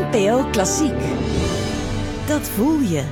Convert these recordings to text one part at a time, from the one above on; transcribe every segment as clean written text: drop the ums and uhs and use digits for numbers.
NPO Klassiek. Dat voel je.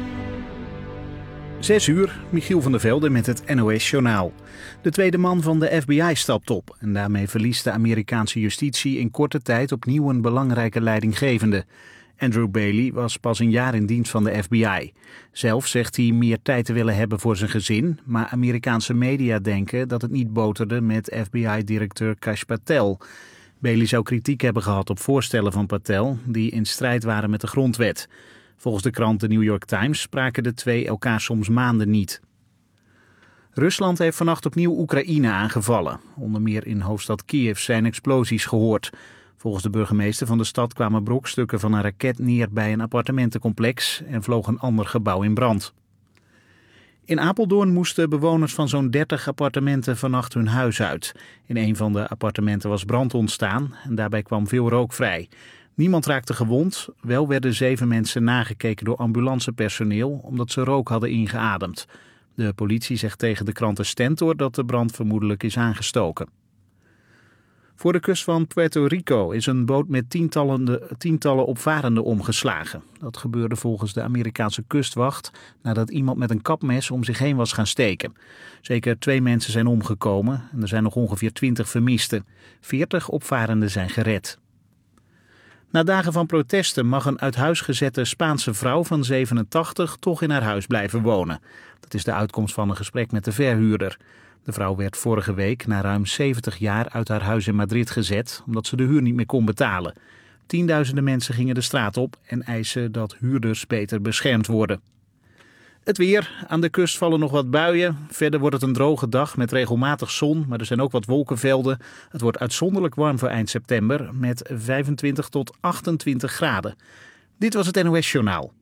6:00, Michiel van der Velde met het NOS-journaal. De tweede man van de FBI stapt op en daarmee verliest de Amerikaanse justitie in korte tijd opnieuw een belangrijke leidinggevende. Andrew Bailey was pas een jaar in dienst van de FBI. Zelf zegt hij meer tijd te willen hebben voor zijn gezin, maar Amerikaanse media denken dat het niet boterde met FBI-directeur Kash Patel. Bailey zou kritiek hebben gehad op voorstellen van Patel die in strijd waren met de grondwet. Volgens de krant The New York Times spraken de twee elkaar soms maanden niet. Rusland heeft vannacht opnieuw Oekraïne aangevallen. Onder meer in hoofdstad Kiev zijn explosies gehoord. Volgens de burgemeester van de stad kwamen brokstukken van een raket neer bij een appartementencomplex en vloog een ander gebouw in brand. In Apeldoorn moesten bewoners van zo'n 30 appartementen vannacht hun huis uit. In een van de appartementen was brand ontstaan en daarbij kwam veel rook vrij. Niemand raakte gewond, wel werden 7 mensen nagekeken door ambulancepersoneel omdat ze rook hadden ingeademd. De politie zegt tegen de krant Stentor dat de brand vermoedelijk is aangestoken. Voor de kust van Puerto Rico is een boot met tientallen opvarenden omgeslagen. Dat gebeurde volgens de Amerikaanse kustwacht nadat iemand met een kapmes om zich heen was gaan steken. Zeker 2 mensen zijn omgekomen en er zijn nog ongeveer 20 vermisten. 40 opvarenden zijn gered. Na dagen van protesten mag een uit huis gezette Spaanse vrouw van 87 toch in haar huis blijven wonen. Dat is de uitkomst van een gesprek met de verhuurder. De vrouw werd vorige week na ruim 70 jaar uit haar huis in Madrid gezet omdat ze de huur niet meer kon betalen. Tienduizenden mensen gingen de straat op en eisen dat huurders beter beschermd worden. Het weer. Aan de kust vallen nog wat buien. Verder wordt het een droge dag met regelmatig zon, maar er zijn ook wat wolkenvelden. Het wordt uitzonderlijk warm voor eind september met 25 tot 28 graden. Dit was het NOS Journaal.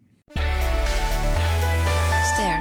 Ster.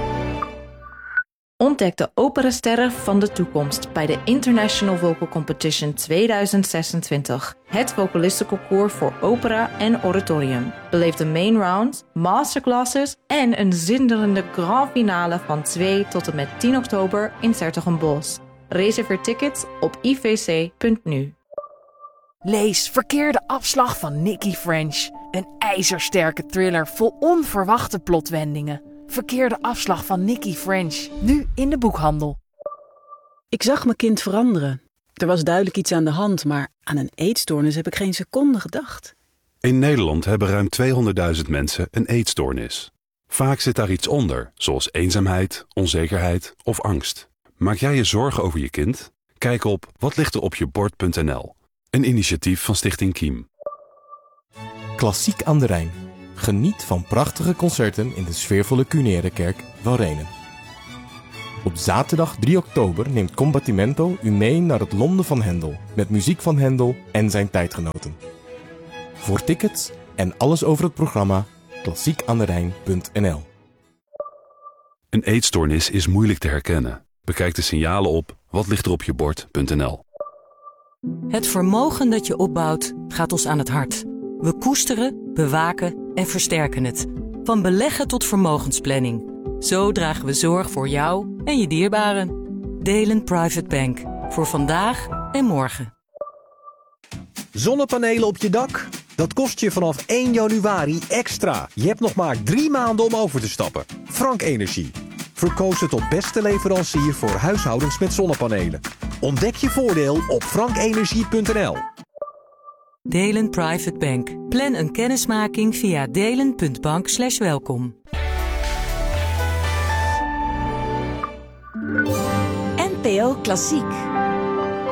Ontdek de operasterren van de toekomst bij de International Vocal Competition 2026. Het vocalistenconcours voor opera en oratorium. Beleef de main round, masterclasses en een zinderende grand finale van 2 tot en met 10 oktober in 's-Hertogenbosch. Reserveer tickets op ivc.nu. Lees Verkeerde afslag van Nikki French. Een ijzersterke thriller vol onverwachte plotwendingen. Verkeerde afslag van Nikki French. Nu in de boekhandel. Ik zag mijn kind veranderen. Er was duidelijk iets aan de hand, maar aan een eetstoornis heb ik geen seconde gedacht. In Nederland hebben ruim 200.000 mensen een eetstoornis. Vaak zit daar iets onder, zoals eenzaamheid, onzekerheid of angst. Maak jij je zorgen over je kind? Kijk op watlichteropjebord.nl. Een initiatief van Stichting Kiem. Klassiek aan de Rijn. Geniet van prachtige concerten in de sfeervolle Cunere Kerk van Renen. Op zaterdag 3 oktober neemt Combattimento u mee naar het Londen van Händel met muziek van Händel en zijn tijdgenoten. Voor tickets en alles over het programma klassiekaanderijn.nl. Een eetstoornis is moeilijk te herkennen. Bekijk de signalen op watlichteropjebord.nl. Het vermogen dat je opbouwt gaat ons aan het hart. We koesteren, bewaken en versterken het. Van beleggen tot vermogensplanning. Zo dragen we zorg voor jou en je dierbaren. Delen Private Bank. Voor vandaag en morgen. Zonnepanelen op je dak? Dat kost je vanaf 1 januari extra. Je hebt nog maar 3 maanden om over te stappen. Frank Energie. Verkozen tot beste leverancier voor huishoudens met zonnepanelen. Ontdek je voordeel op frankenergie.nl. Delen Private Bank. Plan een kennismaking via delen.bank/welkom. NPO Klassiek.